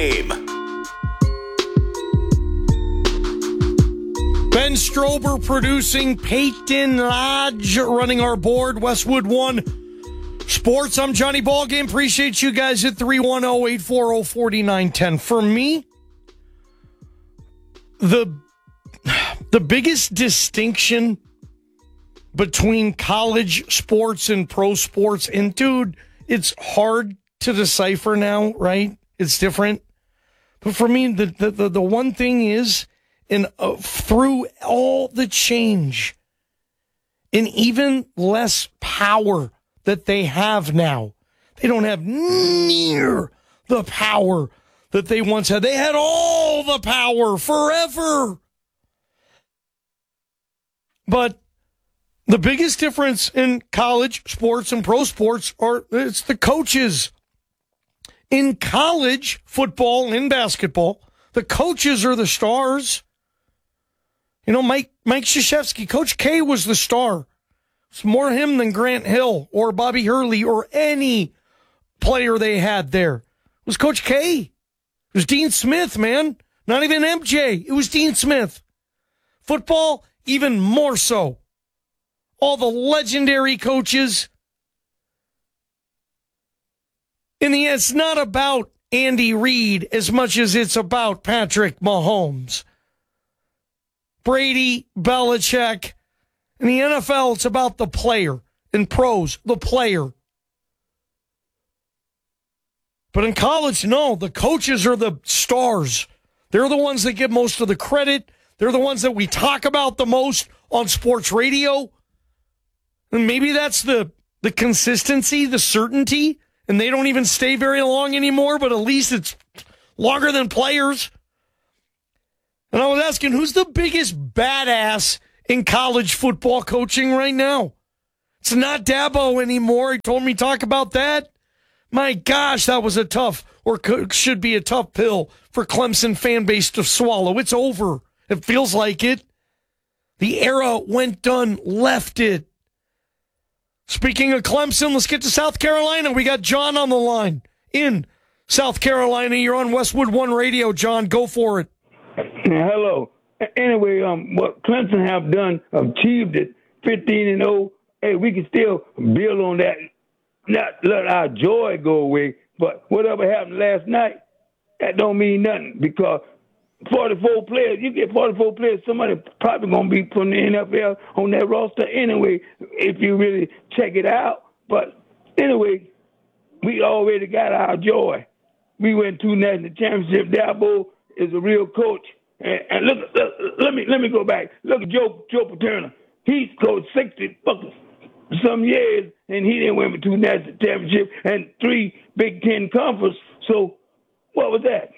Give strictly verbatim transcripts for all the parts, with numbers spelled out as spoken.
Ben Strober producing, Peyton Lodge running our board, Westwood One Sports. I'm Johnny Ballgame. Appreciate you guys at three one zero, eight four zero, four nine one zero. For me, the, the biggest distinction between college sports and pro sports, and dude, it's hard to decipher now, right? It's different. But for me, the, the, the, the one thing is, and uh, through all the change and even less power that they have now, they don't have near the power that they once had. They had all the power forever. But the biggest difference in college sports and pro sports are it's the coaches. In college football and basketball, the coaches are the stars. You know, Mike Mike Krzyzewski, Coach K was the star. It's more him than Grant Hill or Bobby Hurley or any player they had there. It was Coach K. It was Dean Smith, man. Not even M J. It was Dean Smith. Football, even more so. All the legendary coaches. In the end, it's not about Andy Reid as much as it's about Patrick Mahomes. Brady, Belichick. In the N F L, it's about the player. In pros, the player. But in college, no, the coaches are the stars. They're the ones that get most of the credit. They're the ones that we talk about the most on sports radio. And maybe that's the, the consistency, the certainty. And they don't even stay very long anymore, but at least it's longer than players. And I was asking, who's the biggest badass in college football coaching right now? It's not Dabo anymore. He told me talk about that. My gosh, that was a tough, or should be a tough pill for Clemson fan base to swallow. It's over. It feels like it. The era went done, left it. Speaking of Clemson, let's get to South Carolina. We got John on the line in South Carolina. You're on Westwood One Radio, John. Go for it. Hello. Anyway, um, what Clemson have done, achieved it, fifteen and oh. Hey, we can still build on that. Not let our joy go away, but whatever happened last night, that don't mean nothing because forty-four players, you get forty-four players, somebody probably going to be from the N F L on that roster anyway, if you really check it out. But anyway, we already got our joy. We went to national championship. Dabo is a real coach. And, and look, look, let me let me go back. Look at Joe Joe Paterno. He's coached sixty fucking some years, and he didn't win with two national championships and three Big Ten conference. So what was that?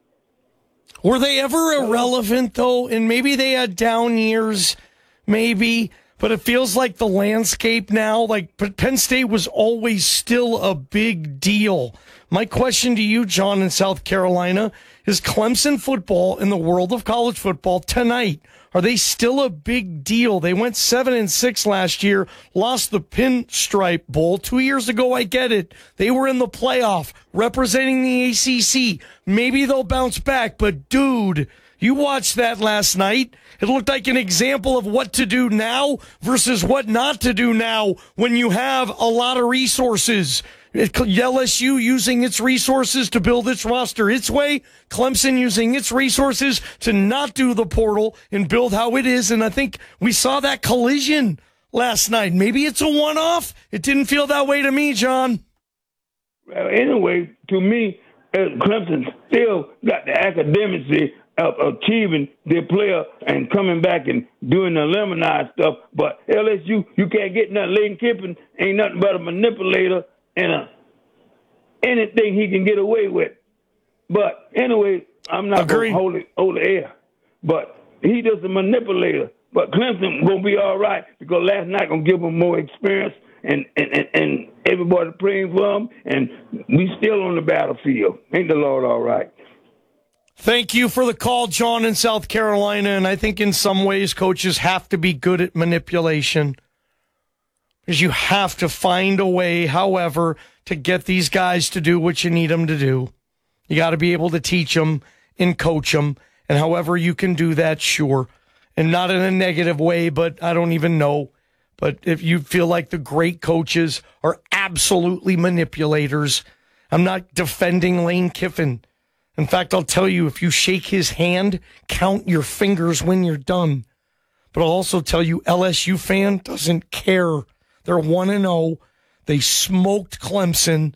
Were they ever irrelevant, though? And maybe they had down years, maybe, but it feels like the landscape now, like Penn State was always still a big deal. My question to you, John, in South Carolina, is Clemson football in the world of college football tonight, are they still a big deal? They went seven and six last year, lost the Pinstripe Bowl. Two years ago, I get it. They were in the playoff representing the A C C. Maybe they'll bounce back, but dude, you watched that last night. It looked like an example of what to do now versus what not to do now when you have a lot of resources. L S U using its resources to build its roster its way. Clemson using its resources to not do the portal and build how it is. And I think we saw that collision last night. Maybe it's a one-off. It didn't feel that way to me, John. Well, anyway, to me, uh, Clemson still got the academics of achieving their player and coming back and doing the lemonade stuff. But L S U, you can't get nothing. Lane Kiffin ain't nothing but a manipulator and a, anything he can get away with. But anyway, I'm not going to hold it hold the air. But he just a manipulator. But Clemson going to be all right because last night going to give him more experience and, and, and, and everybody praying for him. And we still on the battlefield. Ain't the Lord all right? Thank you for the call, John, in South Carolina. And I think in some ways coaches have to be good at manipulation. Because you have to find a way, however, to get these guys to do what you need them to do. You got to be able to teach them and coach them. And however you can do that, sure. And not in a negative way, but I don't even know. But if you feel like the great coaches are absolutely manipulators, I'm not defending Lane Kiffin. In fact, I'll tell you, if you shake his hand, count your fingers when you're done. But I'll also tell you, L S U fan doesn't care. They're one and oh. They smoked Clemson.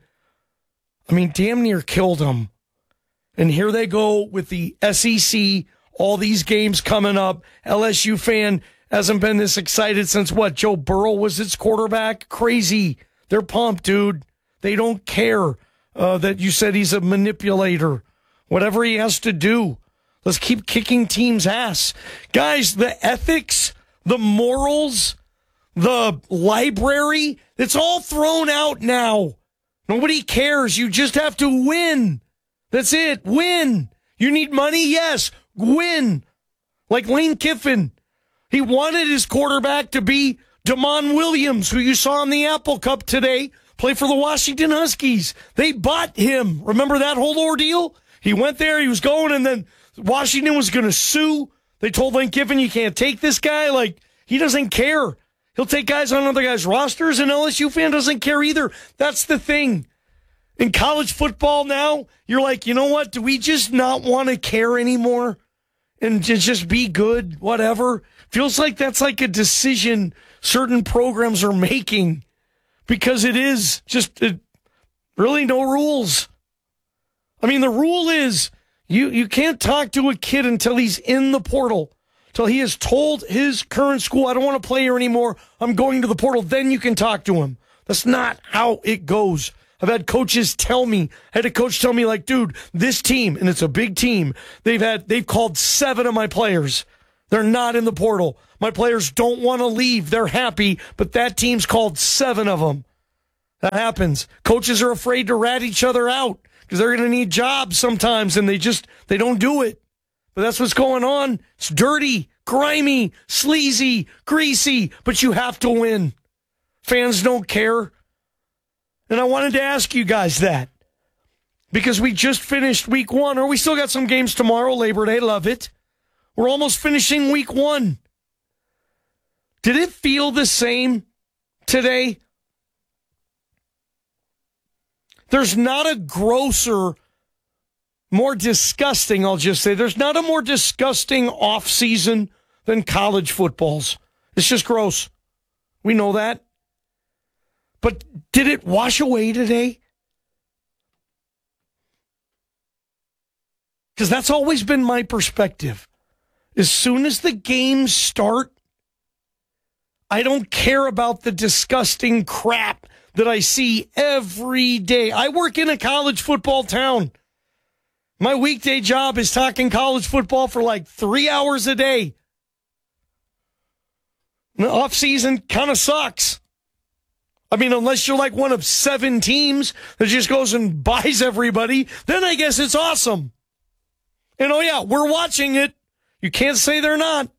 I mean, damn near killed them. And here they go with the S E C, all these games coming up. L S U fan hasn't been this excited since what? Joe Burrow was its quarterback? Crazy. They're pumped, dude. They don't care uh, that you said he's a manipulator. Whatever he has to do. Let's keep kicking teams' ass. Guys, the ethics, the morals, the library, it's all thrown out now. Nobody cares. You just have to win. That's it. Win. You need money? Yes. Win. Like Lane Kiffin. He wanted his quarterback to be Damon Williams, who you saw in the Apple Cup today, play for the Washington Huskies. They bought him. Remember that whole ordeal? He went there, he was going, and then Washington was going to sue. They told Lane Kiffin, you can't take this guy. Like, he doesn't care. He'll take guys on other guys' rosters, and L S U fan doesn't care either. That's the thing. In college football now, you're like, you know what? Do we just not want to care anymore? And to just be good, whatever? Feels like that's like a decision certain programs are making because it is just it, really no rules. I mean, the rule is you, you can't talk to a kid until he's in the portal, till he has told his current school, I don't want to play here anymore, I'm going to the portal, then you can talk to him. That's not how it goes. I've had coaches tell me, I had a coach tell me, like, dude, this team, and it's a big team, they've had they've called seven of my players. They're not in the portal. My players don't want to leave. They're happy, but that team's called seven of them. That happens. Coaches are afraid to rat each other out because they're going to need jobs sometimes, and they just, they don't do it. But that's what's going on. It's dirty, grimy, sleazy, greasy, but you have to win. Fans don't care. And I wanted to ask you guys that because we just finished week one, or we still got some games tomorrow, Labor Day, love it. We're almost finishing week one. Did it feel the same today? There's not a grosser, more disgusting, I'll just say, there's not a more disgusting offseason than college footballs. It's just gross. We know that. But did it wash away today? Because that's always been my perspective. As soon as the games start, I don't care about the disgusting crap that I see every day. I work in a college football town. My weekday job is talking college football for like three hours a day. The off season kind of sucks. I mean, unless you're like one of seven teams that just goes and buys everybody, then I guess it's awesome. And oh yeah, we're watching it. You can't say they're not.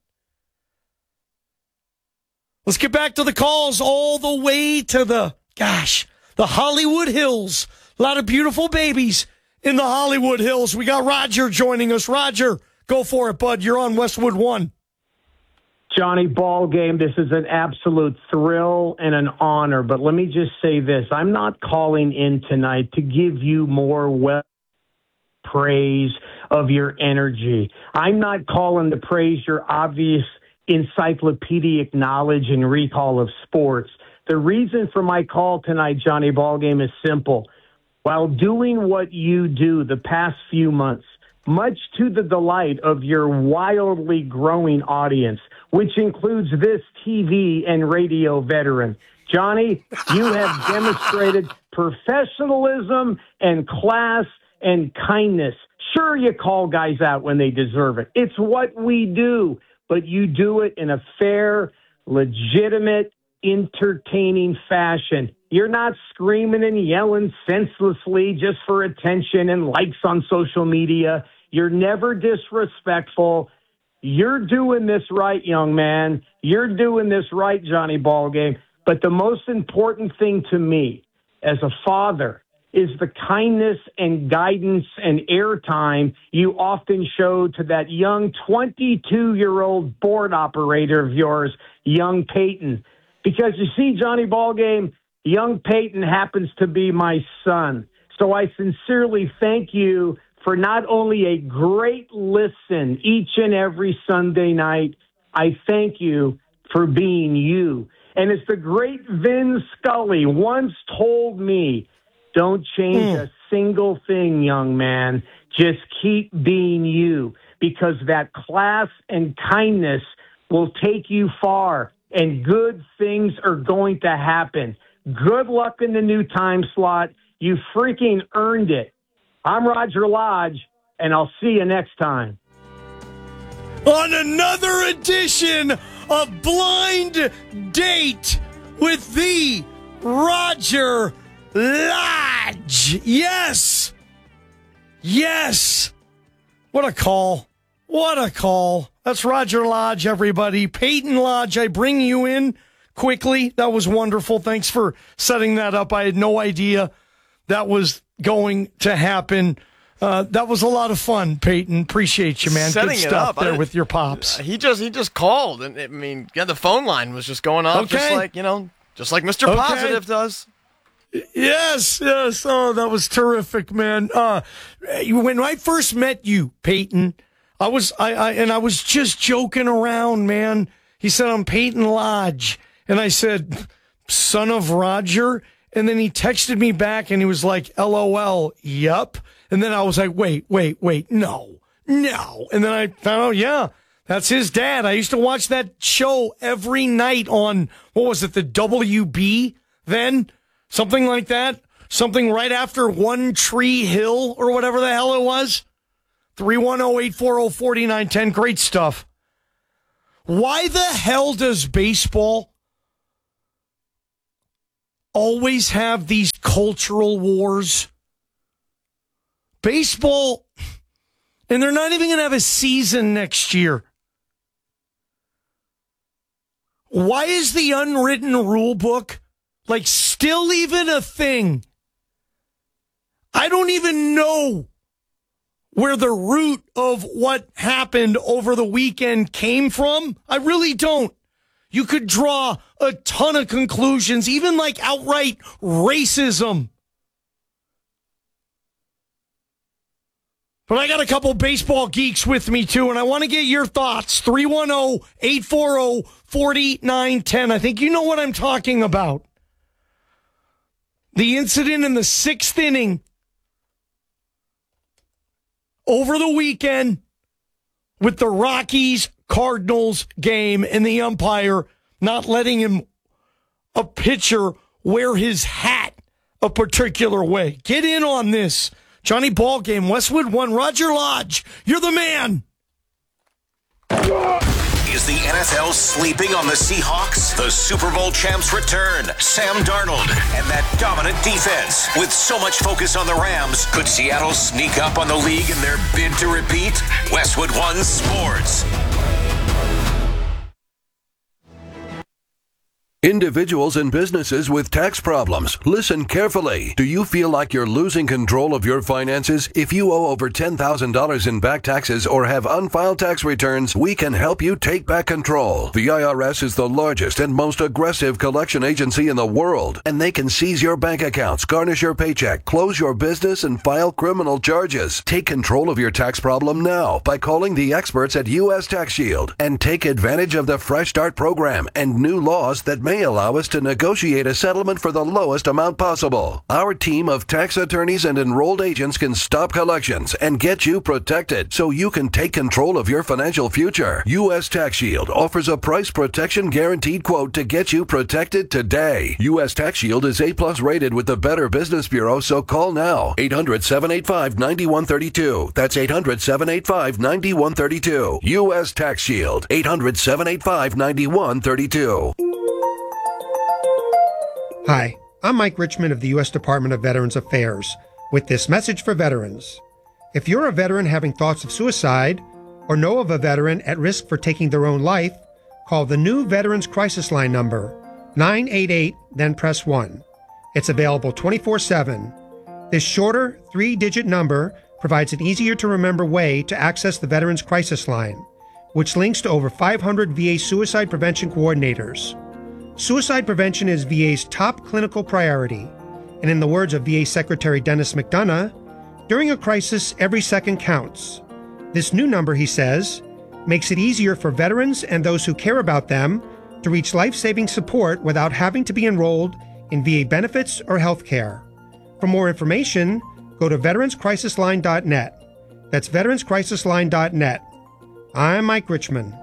Let's get back to the calls all the way to the, gosh, the Hollywood Hills. A lot of beautiful babies in the Hollywood Hills. We got Roger joining us. Roger, go for it, bud. You're on Westwood One. Johnny Ballgame, this is an absolute thrill and an honor. But let me just say this. I'm not calling in tonight to give you more well praise of your energy. I'm not calling to praise your obvious encyclopedic knowledge and recall of sports. The reason for my call tonight, Johnny Ballgame, is simple. While doing what you do the past few months, much to the delight of your wildly growing audience, which includes this T V and radio veteran, Johnny, you have demonstrated professionalism and class and kindness. Sure, you call guys out when they deserve it. It's what we do, but you do it in a fair, legitimate, entertaining fashion. You're not screaming and yelling senselessly just for attention and likes on social media. You're never disrespectful. You're doing this right, young man. You're doing this right, Johnny Ballgame. But the most important thing to me as a father is the kindness and guidance and airtime you often show to that young twenty-two-year-old board operator of yours, young Peyton. Because you see, Johnny Ballgame, young Peyton happens to be my son. So I sincerely thank you for not only a great listen each and every Sunday night, I thank you for being you. And as the great Vin Scully once told me, don't change mm. a single thing, young man. Just keep being you, because that class and kindness will take you far, and good things are going to happen. Good luck in the new time slot. You freaking earned it. I'm Roger Lodge, and I'll see you next time. On another edition of Blind Date with the Roger Lodge. Yes. Yes. What a call. What a call. That's Roger Lodge, everybody. Peyton Lodge, I bring you in quickly. That was wonderful. Thanks for setting that up. I had no idea that was going to happen. Uh, that was a lot of fun, Peyton. Appreciate you, man. Setting Good stuff it up. there I, with your pops. He just he just called, and I mean, yeah, the phone line was just going off, okay. just like you know, just like Mister Okay. Positive does. Yes, yes. Oh, that was terrific, man. Uh, when I first met you, Peyton, I was I, I and I was just joking around, man. He said, I'm Peyton Lodge, and I said, son of Roger. And then he texted me back, and he was like, L O L, yup. And then I was like, wait, wait, wait, no, no. And then I found out, yeah, that's his dad. I used to watch that show every night on, what was it, the W B then? Something like that. Something right after One Tree Hill or whatever the hell it was. three one zero, eight four zero, four nine one zero. Great stuff. Why the hell does baseball always have these cultural wars? Baseball, and they're not even going to have a season next year. Why is the unwritten rule book like still even a thing? I don't even know where the root of what happened over the weekend came from. I really don't. You could draw a ton of conclusions, even like outright racism. But I got a couple baseball geeks with me, too, and I want to get your thoughts. three one zero, eight four zero, four nine one zero. I think you know what I'm talking about. The incident in the sixth inning over the weekend with the Rockies-Cardinals game and the umpire not letting him, a pitcher, wear his hat a particular way. Get in on this. Johnny Ballgame, Westwood One, Roger Lodge, you're the man. Is the N F L sleeping on the Seahawks? The Super Bowl champs return. Sam Darnold and that dominant defense. With so much focus on the Rams, could Seattle sneak up on the league in their bid to repeat? Westwood One Sports. Individuals and businesses with tax problems, listen carefully. Do you feel like you're losing control of your finances? If you owe over ten thousand dollars in back taxes or have unfiled tax returns, we can help you take back control. The I R S is the largest and most aggressive collection agency in the world, and they can seize your bank accounts, garnish your paycheck, close your business, and file criminal charges. Take control of your tax problem now by calling the experts at U S Tax Shield and take advantage of the Fresh Start program and new laws that may allow us to negotiate a settlement for the lowest amount possible. Our team of tax attorneys and enrolled agents can stop collections and get you protected so you can take control of your financial future. U S Tax Shield offers a price protection guaranteed quote to get you protected today. U S Tax Shield is A plus rated with the Better Business Bureau, so call now. eight hundred, seven eight five, nine one three two. That's eight hundred, seven eight five, nine one three two. U S Tax Shield. eight hundred, seven eight five, nine one three two. Hi, I'm Mike Richmond of the U S Department of Veterans Affairs with this message for veterans. If you're a veteran having thoughts of suicide or know of a veteran at risk for taking their own life, call the new Veterans Crisis Line number, nine eight eight, then press one. It's available twenty-four seven. This shorter, three-digit number provides an easier-to-remember way to access the Veterans Crisis Line, which links to over five hundred V A suicide prevention coordinators. Suicide prevention is V A's top clinical priority, and in the words of V A Secretary Dennis McDonough, during a crisis, every second counts. This new number, he says, makes it easier for veterans and those who care about them to reach life-saving support without having to be enrolled in V A benefits or health care. For more information, go to veterans crisis line dot net. That's veterans crisis line dot net. I'm Mike Richmond.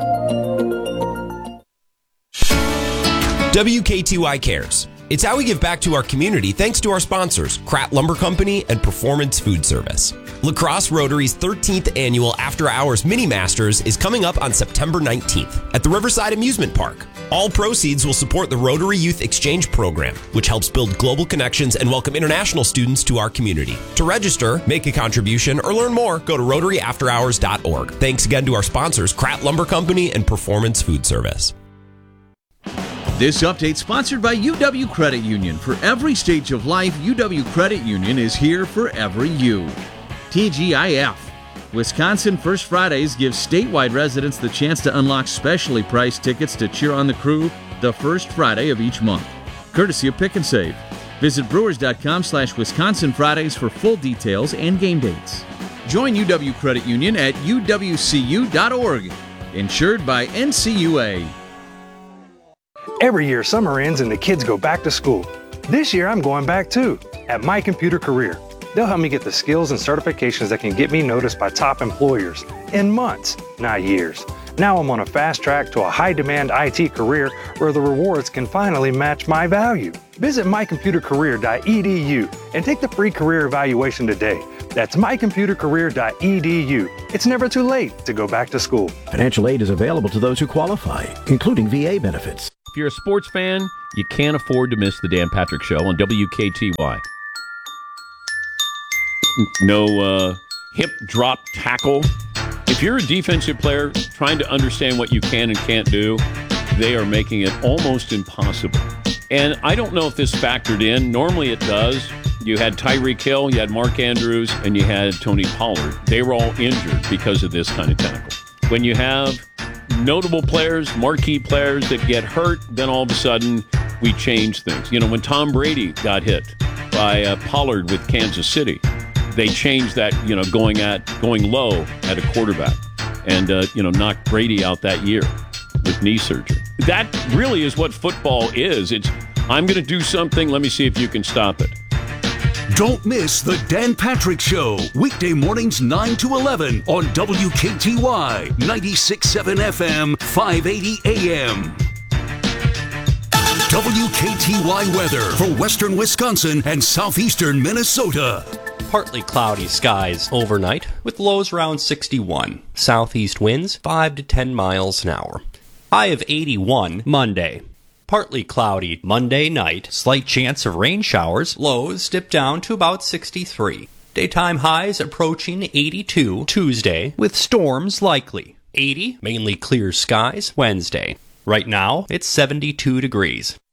W K T Y Cares. It's how we give back to our community thanks to our sponsors, Kratt Lumber Company and Performance Food Service. La Crosse Rotary's thirteenth annual After Hours Mini Masters is coming up on September nineteenth at the Riverside Amusement Park. All proceeds will support the Rotary Youth Exchange Program, which helps build global connections and welcome international students to our community. To register, make a contribution, or learn more, go to rotary after hours dot org. Thanks again to our sponsors, Kratt Lumber Company and Performance Food Service. This update sponsored by U W Credit Union. For every stage of life, U W Credit Union is here for every you. T G I F. Wisconsin First Fridays gives statewide residents the chance to unlock specially priced tickets to cheer on the crew the first Friday of each month. Courtesy of Pick and Save. Visit brewers.com slash Wisconsin Fridays for full details and game dates. Join U W Credit Union at U W C U dot org. Insured by N C U A. Every year summer ends and the kids go back to school. This year I'm going back too, at My Computer Career. They'll help me get the skills and certifications that can get me noticed by top employers in months, not years. Now I'm on a fast track to a high-demand I T career where the rewards can finally match my value. Visit my computer career dot e d u and take the free career evaluation today. That's my computer career dot e d u. It's never too late to go back to school. Financial aid is available to those who qualify, including V A benefits. If you're a sports fan, you can't afford to miss the Dan Patrick Show on W K T Y. No uh, hip drop tackle. If you're a defensive player trying to understand what you can and can't do, they are making it almost impossible. And I don't know if this factored in. Normally it does. You had Tyreek Hill, you had Mark Andrews, and you had Tony Pollard. They were all injured because of this kind of tackle. When you have notable players, marquee players that get hurt, then all of a sudden we change things. You know, when Tom Brady got hit by uh, Pollard with Kansas City, they changed that, you know, going at going low at a quarterback and, uh, you know, knocked Brady out that year with knee surgery. That really is what football is. It's, I'm going to do something. Let me see if you can stop it. Don't miss the Dan Patrick Show, weekday mornings nine to eleven on W K T Y, ninety-six point seven F M, five eighty A M. W K T Y weather for western Wisconsin and southeastern Minnesota. Partly cloudy skies overnight with lows around sixty-one. Southeast winds five to ten miles an hour. High of eighty-one Monday. Partly cloudy Monday night. Slight chance of rain showers. Lows dip down to about sixty-three. Daytime highs approaching eighty-two Tuesday with storms likely. eighty mainly clear skies Wednesday. Right now it's seventy-two degrees.